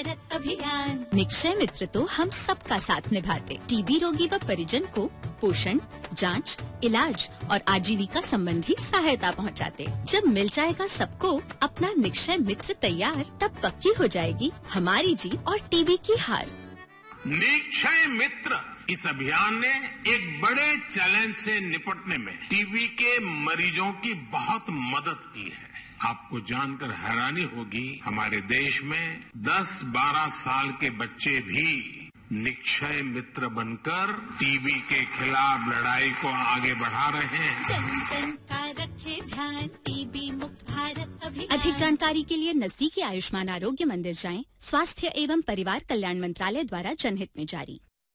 भारत अभियान। निक्षय मित्र तो हम सबका साथ निभाते, टीबी रोगी व परिजन को पोषण, जांच, इलाज और आजीविका संबंधी सहायता पहुंचाते। जब मिल जाएगा सबको अपना निक्षय मित्र तैयार, तब पक्की हो जाएगी हमारी जीत और टीबी की हार। निक्षय मित्र इस अभियान ने एक बड़े चैलेंज से निपटने में टीबी के मरीजों की बहुत मदद की है। आपको जानकर हैरानी होगी, हमारे देश में 10-12 साल के बच्चे भी निक्षय मित्र बनकर टीबी के खिलाफ लड़ाई को आगे बढ़ा रहे हैं। जन जन का रखे ध्यान, टीबी मुक्त भारत अभियान। अधिक जानकारी के लिए नजदीकी आयुष्मान आरोग्य मंदिर जाएं। स्वास्थ्य एवं परिवार कल्याण मंत्रालय द्वारा जनहित में जारी।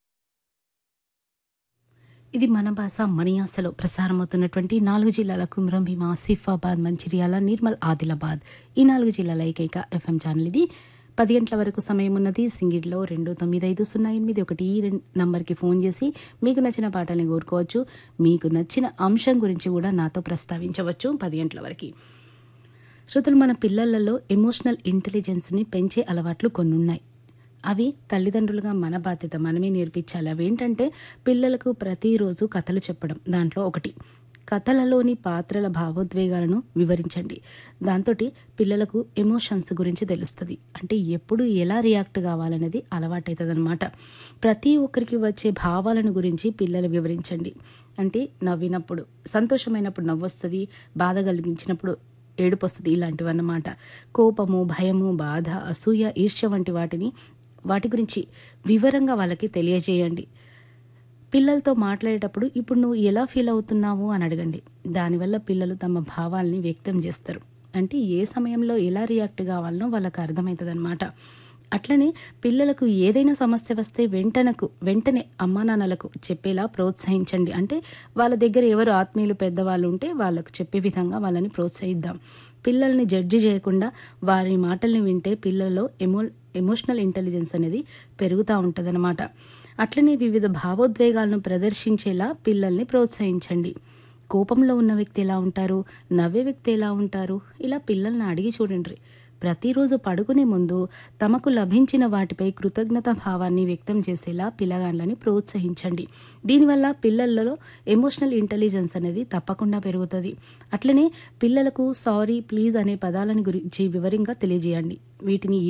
ఇది మన భాష మన యాసలో ప్రసారమవుతున్నటువంటి 4 జిల్లాల కుమ్రం భీం ఆసిఫాబాద్ మంచిర్యాల నిర్మల్ ఆదిలాబాద్ ఈ 4 జిల్లాల ఏకైక ఎఫ్ఎం ఛానల్ ఇది 10 గంటల వరకు సమయం ఉన్నది. సింగిడ్లో 295081 ఈ నంబర్కి ఫోన్ చేసి మీకు నచ్చిన పాటల్ని కోరుకోవచ్చు. మీకు నచ్చిన అంశం గురించి కూడా నాతో ప్రస్తావించవచ్చు 10 గంటల వరకు. శ్రోతలు, మన పిల్లలలో ఎమోషనల్ ఇంటెలిజెన్స్ని పెంచే అలవాట్లు కొన్ని ఉన్నాయి. అవి తల్లిదండ్రులుగా మన బాధ్యత, మనమే నేర్పించాలి. అవేంటంటే పిల్లలకు ప్రతిరోజు కథలు చెప్పడం. దాంట్లో ఒకటి, కథలలోని పాత్రల భావోద్వేగాలను వివరించండి. దాంతో పిల్లలకు ఎమోషన్స్ గురించి తెలుస్తుంది. అంటే ఎప్పుడు ఎలా రియాక్ట్ కావాలనేది అలవాటవుతుంది అనమాట. ప్రతి ఒక్కరికి వచ్చే భావాలను గురించి పిల్లలు వివరించండి. అంటే నవ్వినప్పుడు సంతోషమైనప్పుడు నవ్వొస్తుంది, బాధ కలిగించినప్పుడు ఏడుపు వస్తుంది, ఇలాంటివన్నమాట. కోపము, భయము, బాధ, అసూయ, ఈర్ష్య వంటి వాటి గురించి వివరంగా వాళ్ళకి తెలియజేయండి. పిల్లలతో మాట్లాడేటప్పుడు ఇప్పుడు నువ్వు ఎలా ఫీల్ అవుతున్నావు అని అడగండి. దానివల్ల పిల్లలు తమ భావాల్ని వ్యక్తం చేస్తారు. అంటే ఏ సమయంలో ఎలా రియాక్ట్ కావాలనో వాళ్ళకి అర్థమవుతుంది అనమాట. అట్లనే పిల్లలకు ఏదైనా సమస్య వస్తే వెంటనే అమ్మా నాన్నలకు చెప్పేలా ప్రోత్సహించండి. అంటే వాళ్ళ దగ్గర ఎవరు ఆత్మీయులు పెద్దవాళ్ళు ఉంటే వాళ్ళకు చెప్పే విధంగా వాళ్ళని ప్రోత్సహిద్దాం. పిల్లల్ని జడ్జి చేయకుండా వారి మాటల్ని వింటే పిల్లల్లో ఎమోషనల్ ఇంటెలిజెన్స్ అనేది పెరుగుతూ ఉంటుందన్నమాట. అట్లనే వివిధ భావోద్వేగాలను ప్రదర్శించేలా పిల్లల్ని ప్రోత్సహించండి. కోపంలో ఉన్న వ్యక్తి ఎలా ఉంటారు, నవ్వే వ్యక్తి ఎలా ఉంటారు, ఇలా పిల్లల్ని అడిగి చూడండి. ప్రతిరోజు పడుకునే ముందు తమకు లభించిన వాటిపై కృతజ్ఞత భావాన్ని వ్యక్తం చేసేలా పిల్లగాళ్ళని ప్రోత్సహించండి. దీనివల్ల పిల్లలలో ఎమోషనల్ ఇంటెలిజెన్స్ అనేది తప్పకుండా పెరుగుతుంది. అట్లనే పిల్లలకు సారీ, ప్లీజ్ అనే పదాలని గురించి వివరంగా తెలియజేయండి. వీటిని